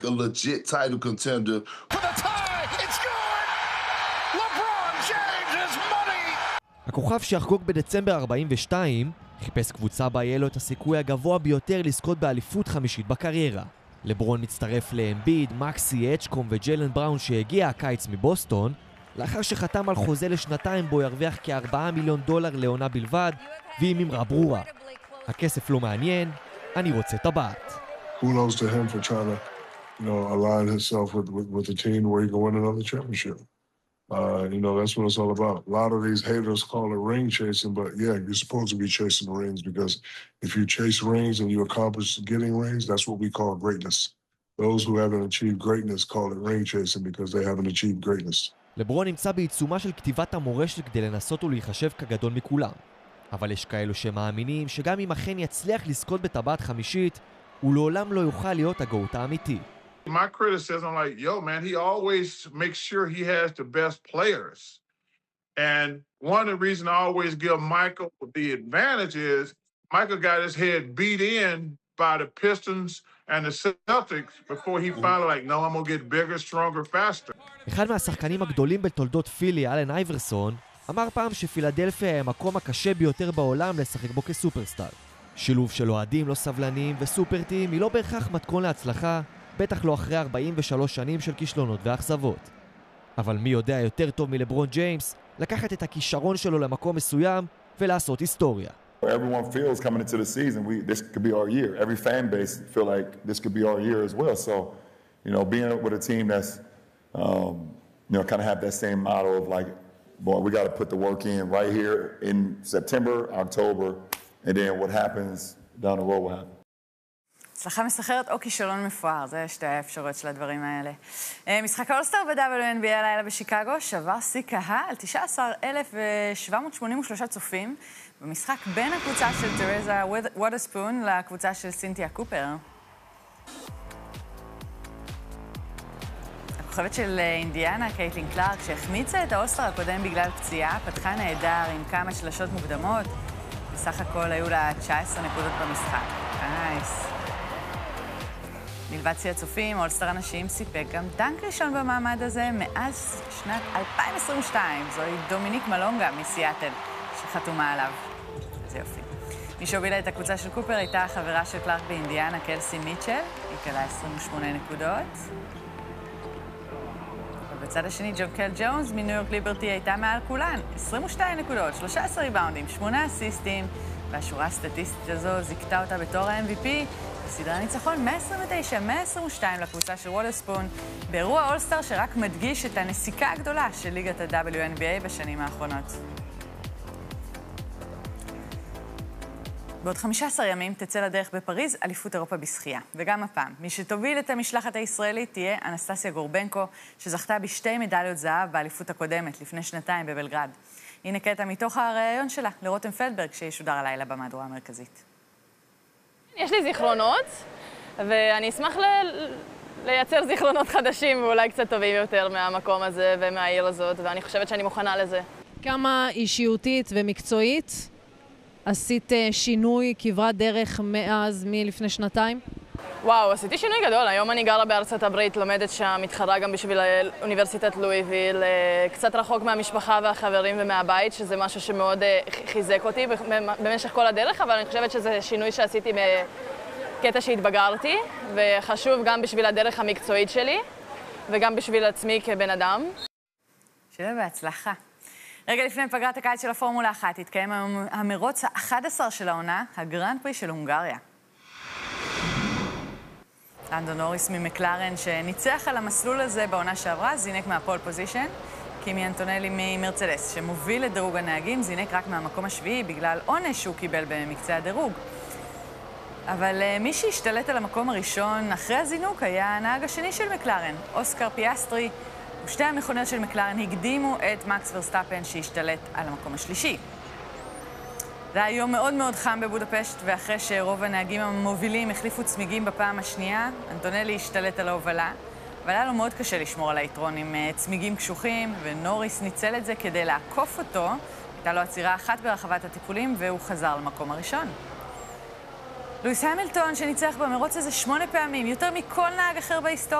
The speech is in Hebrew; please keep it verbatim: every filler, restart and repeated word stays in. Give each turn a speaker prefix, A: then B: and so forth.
A: a legit title contender.
B: For the tie, it's good! LeBron James is money!
C: הכוכב שיחגוג בדצמבר ארבעים ושתיים חיפש קבוצה בה יהיה לו את הסיכוי הגבוה ביותר לזכות באליפות חמישית בקריירה. לברון מצטרף לאמביד, מקסי, אצ'קום וג'לן בראון שהגיע הקיץ מבוסטון, לאחר שחתם על חוזה לשנתיים בו ירוויח כארבעה מיליון דולר לעונה בלבד, ועם אמרה ברורה. הכסף לא מעניין, אני רוצה טבעת.
D: Kudos to him for trying to, you know, align himself with, with, with the team where he can win another championship. Uh, you know, that's what it's all about. A lot of these haters call it ring chasing, but yeah, you're supposed to be chasing the rings because if you chase rings and you accomplish getting rings, that's what we call greatness. Those who haven't achieved greatness call it ring chasing because they haven't achieved greatness.
C: לברון נמצא בעיצומה של כתיבת המורשת כדי לנסות ולהיחשב כגדול מכולם. אבל יש כאלו שמאמינים שגם אם אכן יצליח לזכות בטבעת חמישית, הוא לעולם לא יוכל להיות הגאות האמיתי.
E: My criticism, like, yo, man, he always makes sure he has the best players. And one of the reasons I always give Michael the advantage is Michael got his head beat in by the Pistons and the Celtics before he finally like, no, I'm going to get bigger, stronger, faster.
C: אחד מהשחקנים הגדולים בתולדות פילי, אלן אייברסון, אמר פעם שפילדלפיה היא המקום הקשה ביותר בעולם לשחק בו כסופרסטאר. שילוב של אוהדים לא סבלניים וסופרטים היא לא בהכרח מתכון להצלחה, בטח לא אחרי ארבעים ושלוש שנים של כישלונות ואכזבות. אבל מי יודע יותר טוב מלברון ג'יימס לקחת את הכישרון שלו למקום מסוים ולעשות היסטוריה.
F: Everyone feels coming into the season, we this could be our year. Every fan base feel like this could be our year as well. So, you know, being with a team that's, um, you know, kind of have that same model of like, boy, we got to put the work in right here in September, October, and then what happens down the road will happen.
G: הצלחה מסחררת או כישלון מפואר, זה שתי האפשרויות של הדברים האלה. משחק האולסטאר ב-דאבליו אן בי איי הלילה בשיקגו שבר שיא קהל, תשעה עשר אלף שבע מאות שמונים ושלושה צופים, במשחק בין הקבוצה של תרזה וודרספון לקבוצה של סינתיה קופר. הכוכבת של אינדיאנה, קייטלין קלארק, שהחמיצה את האולסטר הקודם בגלל פציעה, פתחה נהדר עם כמה שלשות מוקדמות. בסך הכל היו לה תשע עשרה נקודות במשחק. נייס. מלבד שיא הצופים, אולסטר הנשים סיפק גם דנק ראשון במעמד הזה מאז שנת אלפיים עשרים ושתיים. זוהי דומיניק מלונגה מסיאטל שחתומה עליו. זה יופי. מי שהובילה את הקבוצה של קופר הייתה החברה של קלארק באינדיאנה, קלסי מיטשל. היא קלה עשרים ושמונה נקודות. ובצד השני, ג'ונקל ג'ונס מניו יורק ליברטי הייתה מעל כולן. עשרים ושתיים נקודות, שלושה עשר ריבאונדים, שמונה אסיסטים. והשורה הסטטיסטית הזו זיקתה אותה בתור ה-אם וי פי. בסדרה ניצחון מאה עשרים ותשע מאה עשרים ושתיים לקבוצה של וודרספון, באירוע אולסטאר שרק מדגיש את הנסיקה הגדולה של ליגת ה-דאבליו אן בי איי בשנים האחרונות. בעוד חמישה עשר ימים תצא לדרך בפריז אליפות אירופה בשחייה. וגם הפעם, מי שתוביל את המשלחת הישראלית תהיה אנסטסיה גורבנקו, שזכתה בשתי מדליות זהב באליפות הקודמת לפני שנתיים בבלגרד. הנה קטע מתוך הראיון שלה לרותם פלדברג שישודר הלילה במהדורה המרכזית.
H: יש לי זיכרונות, ואני אשמח ל- לייצר זיכרונות חדשים ואולי קצת טובים יותר מהמקום הזה ומהעיר הזאת, ואני חושבת שאני מוכנה לזה.
I: כמה אישיותית ומקצועית עשית שינוי, כברת דרך מאז מלפני שנתיים?
H: וואו, עשיתי שינוי גדול. היום אני גרה בארצות הברית, לומדת שם, מתחרה גם בשביל אוניברסיטת לואיוויל, קצת רחוק מהמשפחה והחברים ומהבית, שזה משהו שמאוד חיזק אותי במשך כל הדרך, אבל אני חושבת שזה שינוי שעשיתי בקטע שהתבגרתי, וחשוב גם בשביל הדרך המקצועית שלי, וגם בשביל עצמי כבן אדם.
G: שיהיה בהצלחה. רגע לפני פגרת הקיץ של הפורמולה אחת, התקיים המרוץ ה-אחד עשר של העונה, הגרנד פרי של הונגריה. לנדו נוריס ממקלרן שניצח על המסלול הזה בעונה שעברה, זינק מהפול פוזישן. קימי אנטונלי ממרצדס, שמוביל את דירוג הנהגים, זינק רק מהמקום השביעי בגלל עונש שהוא קיבל במקצה הדירוג. אבל uh, מי שהשתלט על המקום הראשון אחרי הזינוק היה הנהג השני של מקלרן, אוסקר פיאסטרי, ושתי המכוניות של מקלרן הקדימו את מקס ורסטאפן שהשתלט על המקום השלישי. זה היה יום מאוד מאוד חם בבודפשט, ואחרי שרוב הנהגים המובילים החליפו צמיגים בפעם השנייה, אנטונלי השתלט על ההובלה, אבל היה לו מאוד קשה לשמור על היתרון עם צמיגים קשוחים, ונוריס ניצל את זה כדי לעקוף אותו. הייתה לו עצירה אחת ברחבת הטיפולים, והוא חזר למקום הראשון. לואיס המילטון שניצח במרוץ הזה שמונה פעמים, יותר מכל נהג אחר בהיסטוריה.